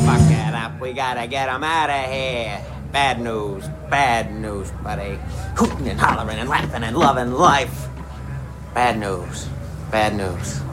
fuck it up. We gotta get him out of here. Bad news, buddy. Hooting and hollering and laughing and loving life. Bad news.